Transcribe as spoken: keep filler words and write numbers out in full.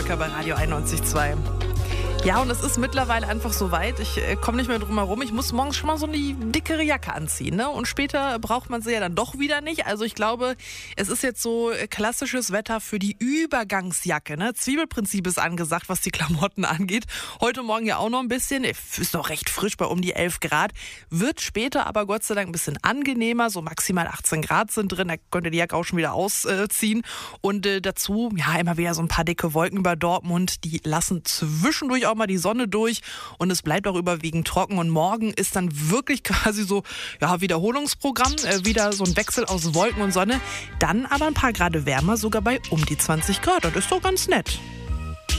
Walker bei Radio einundneunzig Komma zwei. Ja, und es ist mittlerweile einfach so weit, ich äh, komme nicht mehr drum herum. Ich muss morgens schon mal so eine dickere Jacke anziehen, ne? Und später braucht man sie ja dann doch wieder nicht. Also ich glaube, es ist jetzt so klassisches Wetter für die Übergangsjacke, ne? Zwiebelprinzip ist angesagt, was die Klamotten angeht. Heute Morgen ja auch noch ein bisschen. Ist noch recht frisch bei um die elf Grad. Wird später aber Gott sei Dank ein bisschen angenehmer. So maximal achtzehn Grad sind drin. Da könnt ihr die Jacke auch schon wieder ausziehen. Und äh, dazu, ja, immer wieder so ein paar dicke Wolken über Dortmund. Die lassen zwischendurch auch mal die Sonne durch und es bleibt auch überwiegend trocken und morgen ist dann wirklich quasi so, ja, Wiederholungsprogramm, äh, wieder so ein Wechsel aus Wolken und Sonne, dann aber ein paar Grad wärmer, sogar bei um die zwanzig Grad. Das ist doch ganz nett.